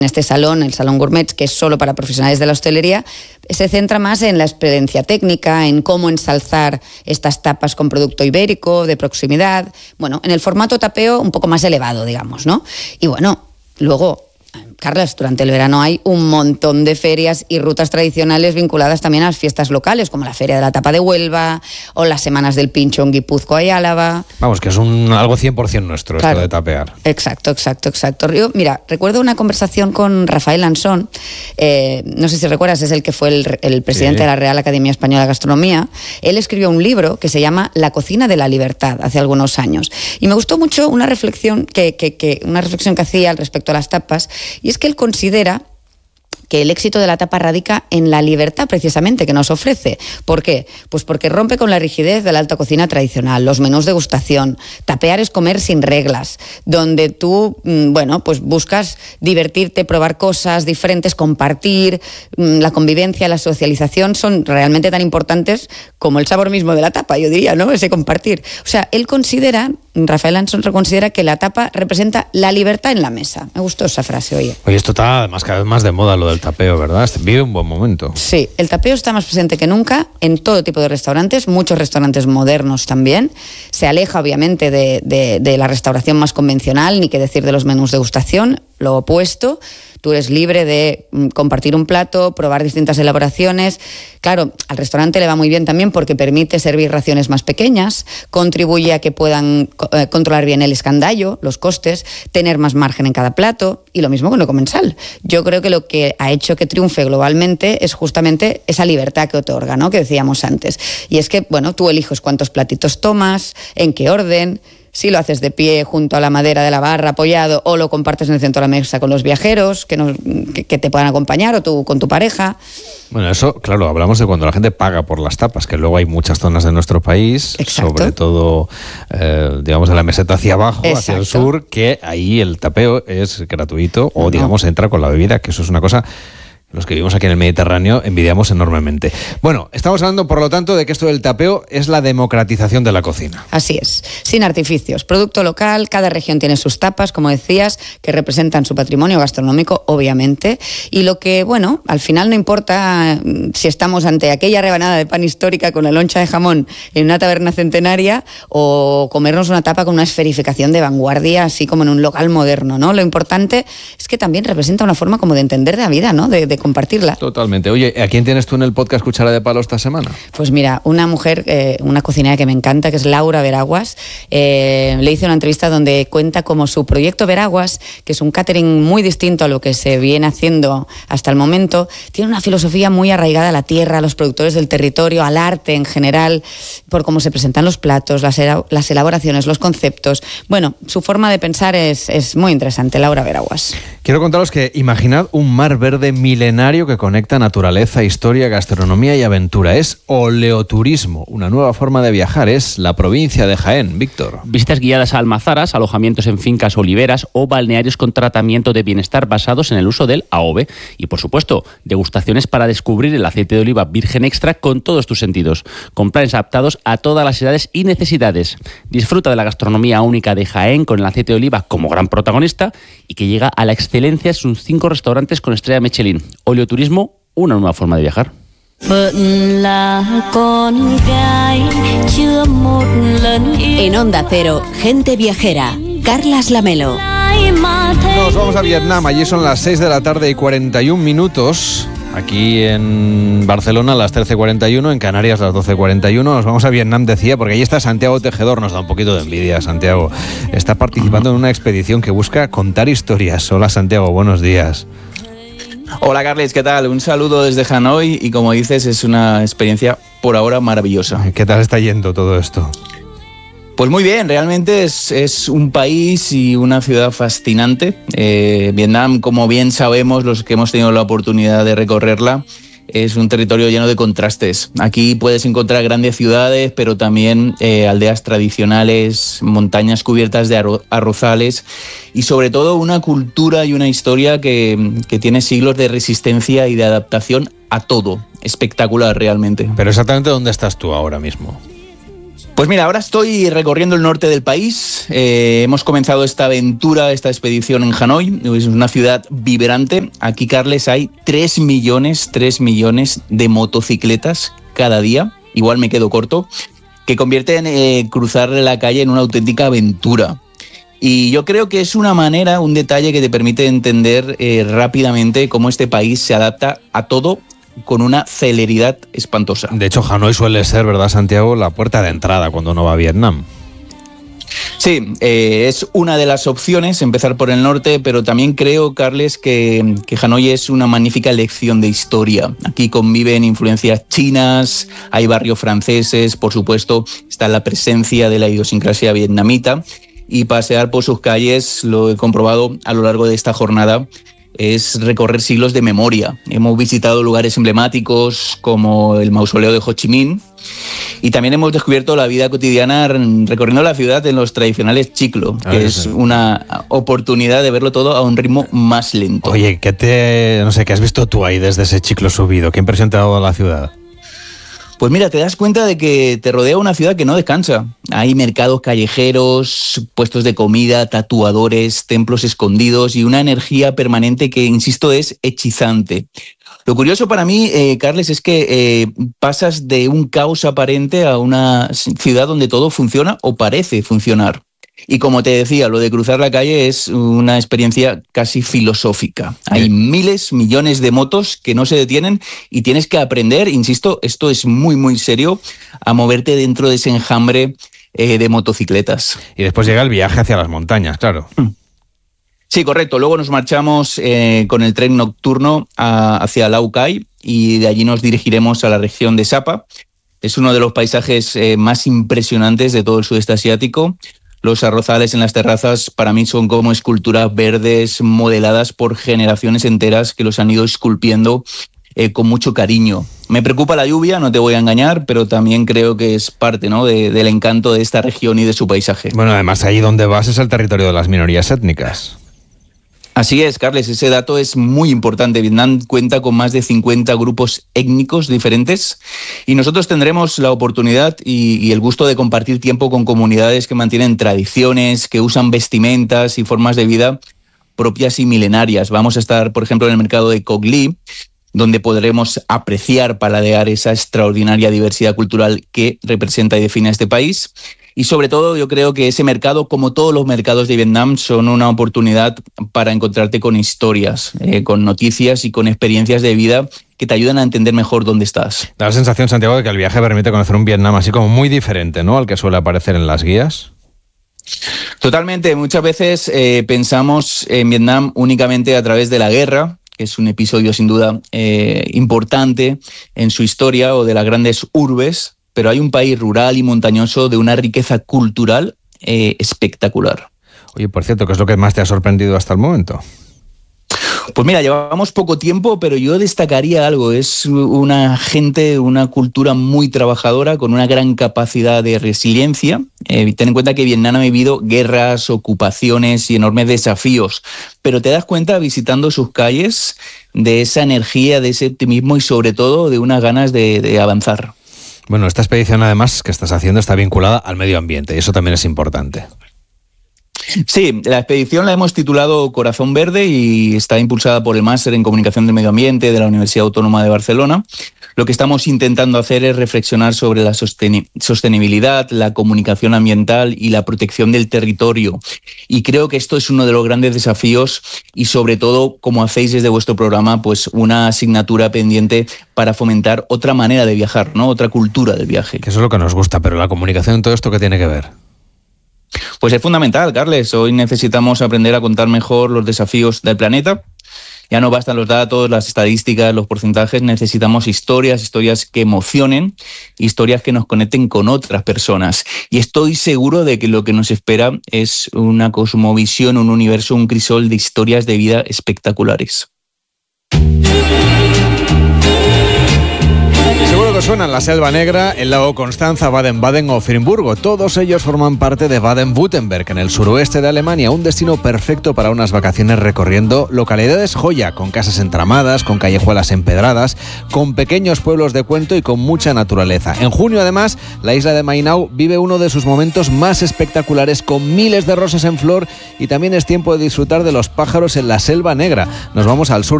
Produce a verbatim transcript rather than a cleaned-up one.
este salón, el Salón Gourmet, que es solo para profesionales de la hostelería, se centra más en la experiencia técnica, en cómo ensalzar estas tapas con producto ibérico, de proximidad, bueno, en el formato tapeo un poco más elevado, digamos, ¿no? Y bueno, luego, Carlas, durante el verano hay un montón de ferias y rutas tradicionales vinculadas también a las fiestas locales, como la Feria de la Tapa de Huelva o las Semanas del Pincho en Guipúzcoa y Álava. Vamos, que es un algo cien por ciento nuestro, claro, esto de tapear. Exacto, exacto, exacto. Yo, mira, recuerdo una conversación con Rafael Ansón, eh, no sé si recuerdas, es el que fue el, el presidente sí. de la Real Academia Española de Gastronomía. Él escribió un libro que se llama La cocina de la libertad, hace algunos años. Y me gustó mucho una reflexión que, que, que, una reflexión que hacía al respecto a las tapas, y es que él considera que el éxito de la tapa radica en la libertad precisamente que nos ofrece. ¿Por qué? Pues porque rompe con la rigidez de la alta cocina tradicional, los menús de degustación. Tapear es comer sin reglas, donde tú, bueno, pues buscas divertirte, probar cosas diferentes, compartir. La convivencia, la socialización son realmente tan importantes como el sabor mismo de la tapa, yo diría, ¿no? Ese compartir. O sea, él considera, Rafael Ansón considera que la tapa representa la libertad en la mesa. Me gustó esa frase, oye. Oye, esto está además cada vez más de moda, lo del tapeo, ¿verdad? Vive un buen momento. Sí, el tapeo está más presente que nunca en todo tipo de restaurantes, muchos restaurantes modernos también. Se aleja, obviamente, de, de, de la restauración más convencional, ni que decir de los menús de degustación, lo opuesto. Tú eres libre de compartir un plato, probar distintas elaboraciones. Claro, al restaurante le va muy bien también porque permite servir raciones más pequeñas, contribuye a que puedan eh, controlar bien el escandallo, los costes, tener más margen en cada plato, y lo mismo con lo comensal. Yo creo que lo que ha hecho que triunfe globalmente es justamente esa libertad que otorga, ¿no? Que decíamos antes. Y es que, bueno, tú eliges cuántos platitos tomas, en qué orden, si lo haces de pie junto a la madera de la barra apoyado o lo compartes en el centro de la mesa con los viajeros que, nos, que, que te puedan acompañar o tú con tu pareja. Bueno, eso, claro, hablamos de cuando la gente paga por las tapas, que luego hay muchas zonas de nuestro país, exacto, sobre todo, eh, digamos, de la meseta hacia abajo, exacto, hacia el sur, que ahí el tapeo es gratuito o, digamos, no. entra con la bebida, que eso es una cosa... Los que vivimos aquí en el Mediterráneo envidiamos enormemente. Bueno, estamos hablando, por lo tanto, de que esto del tapeo es la democratización de la cocina. Así es, sin artificios. Producto local, cada región tiene sus tapas, como decías, que representan su patrimonio gastronómico, obviamente. Y lo que, bueno, al final no importa si estamos ante aquella rebanada de pan histórica con la loncha de jamón en una taberna centenaria o comernos una tapa con una esferificación de vanguardia, así como en un local moderno, ¿no? Lo importante es que también representa una forma como de entender la vida, ¿no? De, de compartirla. Totalmente. Oye, ¿a quién tienes tú en el podcast Cuchara de Palo esta semana? Pues mira, una mujer, eh, una cocinera que me encanta, que es Laura Veraguas. Eh, le hice una entrevista donde cuenta como su proyecto Veraguas, que es un catering muy distinto a lo que se viene haciendo hasta el momento, tiene una filosofía muy arraigada a la tierra, a los productores del territorio, al arte en general, por cómo se presentan los platos, las, las elaboraciones, los conceptos. Bueno, su forma de pensar es, es muy interesante, Laura Veraguas. Quiero contaros que imaginad un mar verde milenario que conecta naturaleza, historia, gastronomía y aventura. Es oleoturismo, una nueva forma de viajar. Es la provincia de Jaén. Víctor. Visitas guiadas a almazaras, alojamientos en fincas oliveras o balnearios con tratamiento de bienestar basados en el uso del A O V. Y, por supuesto, degustaciones para descubrir el aceite de oliva virgen extra con todos tus sentidos, con planes adaptados a todas las edades y necesidades. Disfruta de la gastronomía única de Jaén con el aceite de oliva como gran protagonista y que llega a la excelencia en sus cinco restaurantes con estrella Michelin. Oleoturismo, una nueva forma de viajar. En Onda Cero, gente viajera. Carlas Lamelo. Nos vamos a Vietnam. Allí son las seis de la tarde y cuarenta y un minutos. Aquí en Barcelona a las trece cuarenta y uno, en Canarias a las doce cuarenta y uno. Nos vamos a Vietnam, decía, porque allí está Santiago Tejedor. Nos da un poquito de envidia, Santiago. Está participando en una expedición que busca contar historias. Hola, Santiago, buenos días. Hola, Carles, ¿qué tal? Un saludo desde Hanoi y, como dices, es una experiencia por ahora maravillosa. ¿Qué tal está yendo todo esto? Pues muy bien, realmente es, es un país y una ciudad fascinante. Eh, Vietnam, como bien sabemos, los que hemos tenido la oportunidad de recorrerla, es un territorio lleno de contrastes. Aquí puedes encontrar grandes ciudades, pero también eh, aldeas tradicionales, montañas cubiertas de arro- arrozales y sobre todo una cultura y una historia que, que tiene siglos de resistencia y de adaptación a todo. Espectacular, realmente. Pero exactamente, ¿dónde estás tú ahora mismo? Pues mira, ahora estoy recorriendo el norte del país. Eh, hemos comenzado esta aventura, esta expedición en Hanoi. Es una ciudad vibrante. Aquí, Carles, hay tres millones, tres millones de motocicletas cada día. Igual me quedo corto. Que convierten eh, cruzar la calle en una auténtica aventura. Y yo creo que es una manera, un detalle que te permite entender eh, rápidamente cómo este país se adapta a todo con una celeridad espantosa. De hecho, Hanoi suele ser, ¿verdad, Santiago?, la puerta de entrada cuando uno va a Vietnam. Sí, eh, es una de las opciones, empezar por el norte, pero también creo, Carles, que, que Hanoi es una magnífica lección de historia. Aquí conviven influencias chinas, hay barrios franceses, por supuesto, está la presencia de la idiosincrasia vietnamita, y pasear por sus calles, lo he comprobado a lo largo de esta jornada, es recorrer siglos de memoria. Hemos visitado lugares emblemáticos como el mausoleo de Ho Chi Minh y también hemos descubierto la vida cotidiana recorriendo la ciudad en los tradicionales chiclo, que ah, es una oportunidad de verlo todo a un ritmo más lento. Oye, ¿qué te, no sé, qué has visto tú ahí desde ese chiclo subido? ¿Qué impresión te ha dado la ciudad? Pues mira, te das cuenta de que te rodea una ciudad que no descansa. Hay mercados callejeros, puestos de comida, tatuadores, templos escondidos y una energía permanente que, insisto, es hechizante. Lo curioso para mí, eh, Carles, es que eh, pasas de un caos aparente a una ciudad donde todo funciona o parece funcionar. Y como te decía, lo de cruzar la calle es una experiencia casi filosófica. Hay miles, millones de motos que no se detienen y tienes que aprender, insisto, esto es muy, muy serio, a moverte dentro de ese enjambre eh, de motocicletas. Y después llega el viaje hacia las montañas, claro. Sí, correcto. Luego nos marchamos eh, con el tren nocturno a, hacia Lau Cai y de allí nos dirigiremos a la región de Sapa. Es uno de los paisajes eh, más impresionantes de todo el sudeste asiático. Los arrozales en las terrazas para mí son como esculturas verdes modeladas por generaciones enteras que los han ido esculpiendo eh, con mucho cariño. Me preocupa la lluvia, no te voy a engañar, pero también creo que es parte, ¿no?, de, del encanto de esta región y de su paisaje. Bueno, además ahí donde vas es el territorio de las minorías étnicas. Así es, Carles, ese dato es muy importante. Vietnam cuenta con más de cincuenta grupos étnicos diferentes y nosotros tendremos la oportunidad y, y el gusto de compartir tiempo con comunidades que mantienen tradiciones, que usan vestimentas y formas de vida propias y milenarias. Vamos a estar, por ejemplo, en el mercado de Coc Li, donde podremos apreciar, paladear esa extraordinaria diversidad cultural que representa y define a este país. Y sobre todo yo creo que ese mercado, como todos los mercados de Vietnam, son una oportunidad para encontrarte con historias, eh, con noticias y con experiencias de vida que te ayudan a entender mejor dónde estás. Da la sensación, Santiago, de que el viaje permite conocer un Vietnam así como muy diferente, ¿no?, al que suele aparecer en las guías. Totalmente. Muchas veces eh, pensamos en Vietnam únicamente a través de la guerra, que es un episodio sin duda eh, importante en su historia, o de las grandes urbes, pero hay un país rural y montañoso de una riqueza cultural eh, espectacular. Oye, por cierto, ¿qué es lo que más te ha sorprendido hasta el momento? Pues mira, llevamos poco tiempo, pero yo destacaría algo. Es una gente, una cultura muy trabajadora, con una gran capacidad de resiliencia. Eh, ten en cuenta que Vietnam ha vivido guerras, ocupaciones y enormes desafíos, pero te das cuenta visitando sus calles de esa energía, de ese optimismo y sobre todo de unas ganas de, de avanzar. Bueno, esta expedición además que estás haciendo está vinculada al medio ambiente y eso también es importante. Sí, la expedición la hemos titulado Corazón Verde y está impulsada por el Máster en Comunicación del Medio Ambiente de la Universidad Autónoma de Barcelona. Lo que estamos intentando hacer es reflexionar sobre la sostenibilidad, la comunicación ambiental y la protección del territorio. Y creo que esto es uno de los grandes desafíos y sobre todo, como hacéis desde vuestro programa, pues una asignatura pendiente para fomentar otra manera de viajar, ¿no?, otra cultura del viaje. Que eso es lo que nos gusta, pero la comunicación en todo esto, ¿qué tiene que ver? Pues es fundamental, Carles. Hoy necesitamos aprender a contar mejor los desafíos del planeta. Ya no bastan los datos, las estadísticas, los porcentajes. Necesitamos historias, historias que emocionen, historias que nos conecten con otras personas. Y estoy seguro de que lo que nos espera es una cosmovisión, un universo, un crisol de historias de vida espectaculares. Seguro que suenan la Selva Negra, el lago Constanza, Baden-Baden o Frymburgo. Todos ellos forman parte de Baden-Württemberg, en el suroeste de Alemania, un destino perfecto para unas vacaciones recorriendo localidades joya, con casas entramadas, con callejuelas empedradas, con pequeños pueblos de cuento y con mucha naturaleza. En junio, además, la isla de Mainau vive uno de sus momentos más espectaculares, con miles de rosas en flor, y también es tiempo de disfrutar de los pájaros en la Selva Negra. Nos vamos al sur